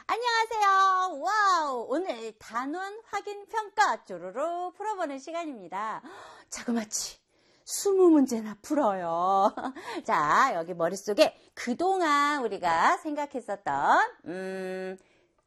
안녕하세요. 와우. 오늘 단원 확인 평가 쪼르르 풀어보는 시간입니다. 자그마치 20문제나 풀어요. 자, 여기 머릿속에 그동안 우리가 생각했었던